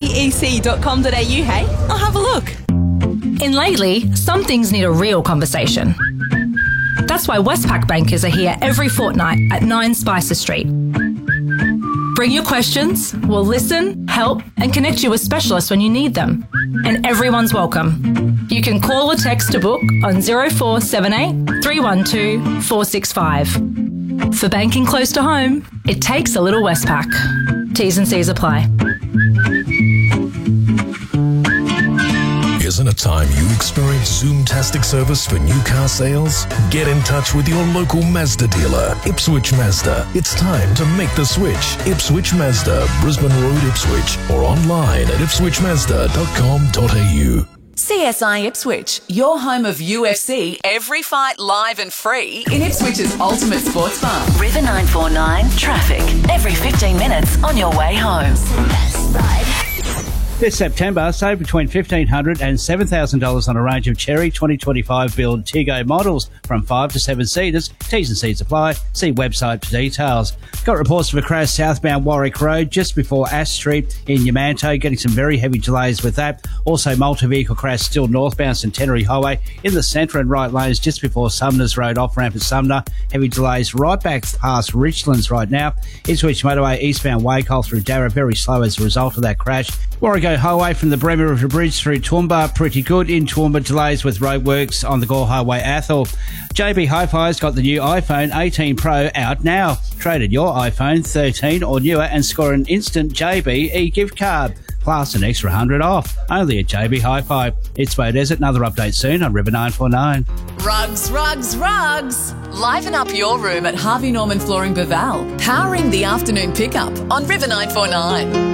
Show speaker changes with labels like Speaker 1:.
Speaker 1: rbec.com.au, hey? I'll have a look.
Speaker 2: In Lately, some things need a real conversation. That's why Westpac bankers are here every fortnight at 9 Spicer Street. Bring your questions, we'll listen, help and connect you with specialists when you need them. And everyone's welcome. You can call or text to book on 0478 312 465. For banking close to home, it takes a little Westpac. T's and C's apply.
Speaker 3: Isn't it time you experience Zoomtastic service for new car sales? Get in touch with your local Mazda dealer, Ipswich Mazda. It's time to make the switch. Ipswich Mazda, Brisbane Road, Ipswich, or online at ipswichmazda.com.au.
Speaker 4: CSI Ipswich, your home of UFC, every fight live and free in Ipswich's ultimate sports bar.
Speaker 5: River 949 traffic every 15 minutes on your way home.
Speaker 6: This September, save between $1,500 and $7,000 on a range of Cherry 2025 build Tiggo models from 5 to 7 seaters. T's and C's apply. See website for details. Got reports of a crash southbound Warwick Road just before Ash Street in Yamanto, getting some very heavy delays with that. Also, multi-vehicle crash still northbound Centenary Highway in the centre and right lanes just before Sumner's Road off-ramp at Sumner. Heavy delays right back past Richlands right now. Ipswich Motorway eastbound Wacol through Darra, very slow as a result of that crash. Warrego Highway from the Bremer River Bridge through Toowoomba, pretty good. In Toowoomba, delays with roadworks on the Gore Highway Athol. JB Hi-Fi's got the new iPhone 18 Pro out now. Trade in your iPhone 13 or newer and score an instant JB e-gift card, plus an extra $100 off. Only at JB Hi-Fi. It's Wade Desert. Another update soon on River 949.
Speaker 4: Rugs, rugs, rugs. Liven up your room at Harvey Norman Flooring Baval, powering the afternoon pickup on River 949.